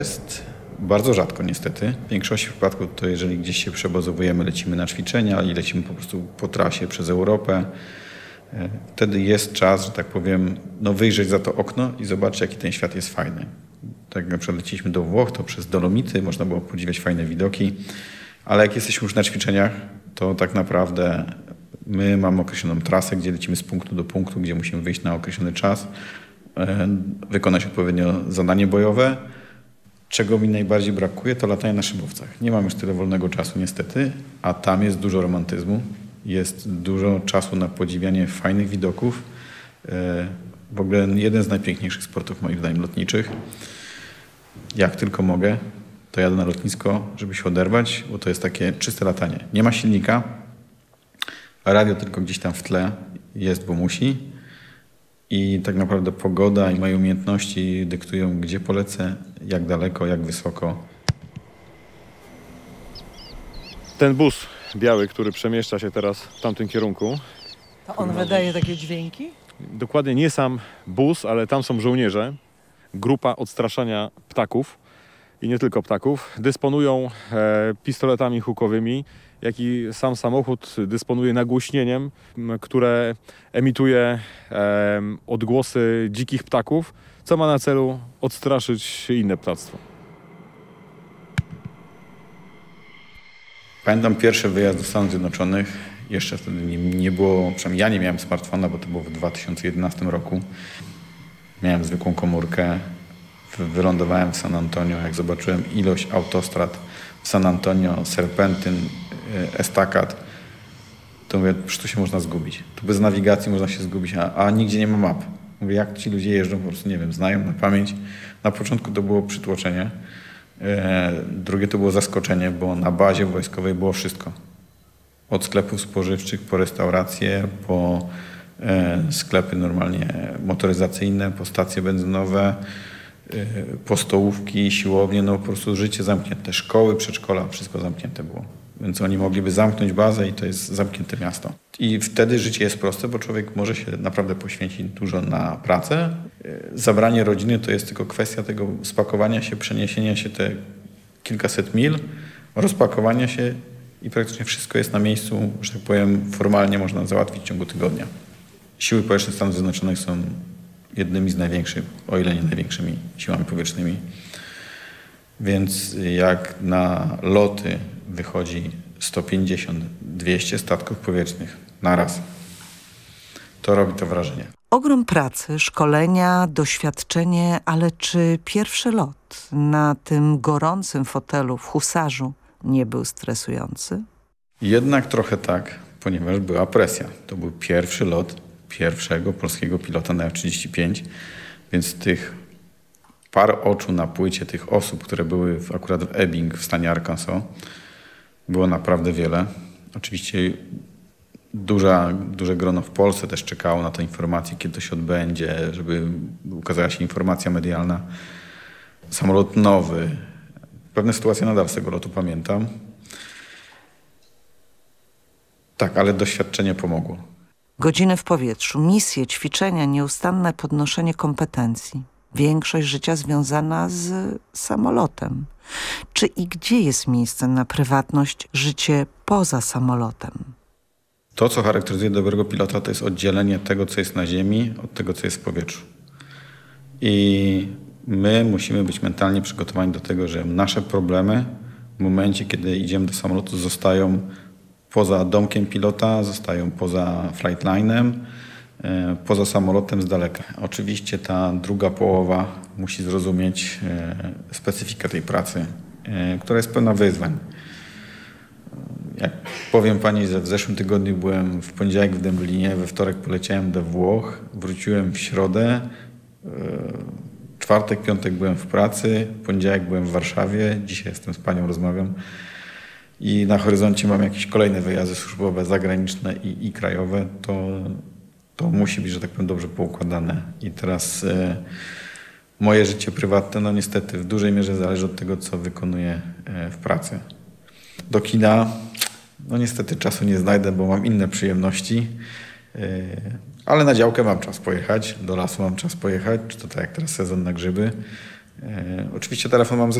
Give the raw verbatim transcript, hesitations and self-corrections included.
Jest bardzo rzadko niestety. W większości przypadków to jeżeli gdzieś się przebazowujemy, lecimy na ćwiczenia i lecimy po prostu po trasie przez Europę. Wtedy jest czas, że tak powiem, no wyjrzeć za to okno i zobaczyć, jaki ten świat jest fajny. Tak jak na przykład leciliśmy do Włoch, to przez Dolomity można było podziwiać fajne widoki, ale jak jesteśmy już na ćwiczeniach, to tak naprawdę my mamy określoną trasę, gdzie lecimy z punktu do punktu, gdzie musimy wyjść na określony czas, wykonać odpowiednio zadanie bojowe. Czego mi najbardziej brakuje, to latanie na szybowcach. Nie mam już tyle wolnego czasu niestety, a tam jest dużo romantyzmu. Jest dużo czasu na podziwianie fajnych widoków. W ogóle jeden z najpiękniejszych sportów moim zdaniem lotniczych. Jak tylko mogę, to jadę na lotnisko, żeby się oderwać, bo to jest takie czyste latanie. Nie ma silnika, a radio tylko gdzieś tam w tle jest, bo musi. I tak naprawdę pogoda i moje umiejętności dyktują, gdzie polecę, jak daleko, jak wysoko. Ten bus biały, który przemieszcza się teraz w tamtym kierunku. To on wydaje takie dźwięki? Dokładnie nie sam bus, ale tam są żołnierze. Grupa odstraszania ptaków i nie tylko ptaków. Dysponują e, pistoletami hukowymi, jak i sam samochód dysponuje nagłośnieniem, które emituje e, odgłosy dzikich ptaków, co ma na celu odstraszyć inne ptactwo. Pamiętam pierwszy wyjazd do Stanów Zjednoczonych. Jeszcze wtedy nie, nie było, przynajmniej ja nie miałem smartfona, bo to było w dwa tysiące jedenastym roku. Miałem zwykłą komórkę. Wylądowałem w San Antonio. Jak zobaczyłem ilość autostrad w San Antonio, serpentyn, estakat, to mówię, że tu się można zgubić. Tu bez nawigacji można się zgubić, a, a nigdzie nie ma map. Mówię, jak ci ludzie jeżdżą, po prostu nie wiem, znają na pamięć. Na początku to było przytłoczenie. E, drugie to było zaskoczenie, bo na bazie wojskowej było wszystko. Od sklepów spożywczych po restauracje, po e, sklepy normalnie motoryzacyjne, po stacje benzynowe, e, po stołówki, siłownie, no po prostu życie zamknięte. Szkoły, przedszkola, wszystko zamknięte było. Więc oni mogliby zamknąć bazę i to jest zamknięte miasto. I wtedy życie jest proste, bo człowiek może się naprawdę poświęcić dużo na pracę. Zabranie rodziny to jest tylko kwestia tego spakowania się, przeniesienia się te kilkaset mil, rozpakowania się i praktycznie wszystko jest na miejscu, że tak powiem, formalnie można załatwić w ciągu tygodnia. Siły powietrzne Stanów Zjednoczonych są jednymi z największych, o ile nie największymi siłami powietrznymi. Więc jak na loty wychodzi sto pięćdziesiąt dwieście statków powietrznych na raz, to robi to wrażenie. Ogrom pracy, szkolenia, doświadczenie, ale czy pierwszy lot na tym gorącym fotelu w Husarzu nie był stresujący? Jednak trochę tak, ponieważ była presja. To był pierwszy lot pierwszego polskiego pilota na F trzydzieści pięć, więc tych par oczu na płycie tych osób, które były w, akurat w Ebbing w stanie Arkansas, było naprawdę wiele. Oczywiście duża, duże grono w Polsce też czekało na tę informację, kiedy to się odbędzie, żeby ukazała się informacja medialna. Samolot nowy. Pewne sytuacje nadal z tego lotu pamiętam. Tak, ale doświadczenie pomogło. Godziny w powietrzu, misje, ćwiczenia, nieustanne podnoszenie kompetencji. Większość życia związana z samolotem. Czy i gdzie jest miejsce na prywatność, życie poza samolotem? To, co charakteryzuje dobrego pilota, to jest oddzielenie tego, co jest na ziemi, od tego, co jest w powietrzu. I my musimy być mentalnie przygotowani do tego, że nasze problemy w momencie, kiedy idziemy do samolotu, zostają poza domkiem pilota, zostają poza flightlinem, poza samolotem z daleka. Oczywiście ta druga połowa musi zrozumieć specyfikę tej pracy, która jest pełna wyzwań. Jak powiem pani, że w zeszłym tygodniu byłem w poniedziałek w Dęblinie, we wtorek poleciałem do Włoch, wróciłem w środę, czwartek, piątek byłem w pracy, poniedziałek byłem w Warszawie, dzisiaj jestem z panią, rozmawiam i na horyzoncie mam jakieś kolejne wyjazdy służbowe, zagraniczne i, i krajowe, to To musi być, że tak powiem, dobrze poukładane. I teraz e, moje życie prywatne, no niestety w dużej mierze zależy od tego, co wykonuję e, w pracy. Do kina, no niestety czasu nie znajdę, bo mam inne przyjemności, e, ale na działkę mam czas pojechać, do lasu mam czas pojechać, czy to tak jak teraz sezon na grzyby. E, oczywiście telefon mam ze